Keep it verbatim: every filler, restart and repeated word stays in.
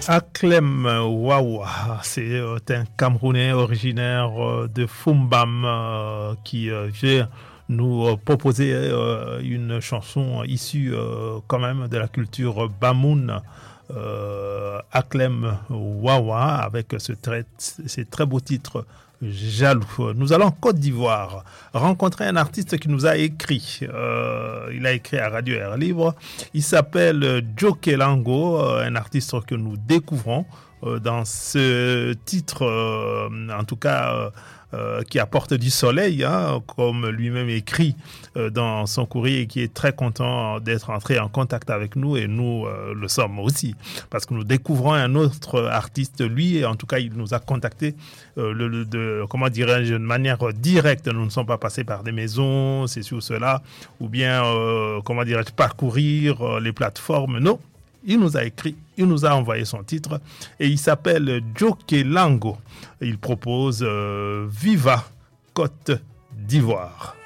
Aklem Wawa, c'est un Camerounais originaire de Fumbam qui vient nous proposer une chanson issue quand même de la culture Bamoun. Euh, Aklem Wawa avec ce très, ces très beaux titres Jaloux. Nous allons en Côte d'Ivoire rencontrer un artiste qui nous a écrit. Euh, il a écrit à Radio Air Libre. Il s'appelle Joke Lango, un artiste que nous découvrons euh, dans ce titre, euh, en tout cas euh, euh, qui apporte du soleil, hein, comme lui-même écrit euh, dans son courrier, et qui est très content d'être entré en contact avec nous, et nous euh, le sommes aussi, parce que nous découvrons un autre artiste. Lui, en tout cas, il nous a contacté euh, le, le, de, comment dirais-je, de manière directe. Nous ne sommes pas passés par des maisons, c'est ou cela, ou bien, euh, comment dirais-je, parcourir euh, les plateformes. Non, il nous a écrit, il nous a envoyé son titre, et il s'appelle Joke Lango. Il propose euh, Viva Côte d'Ivoire.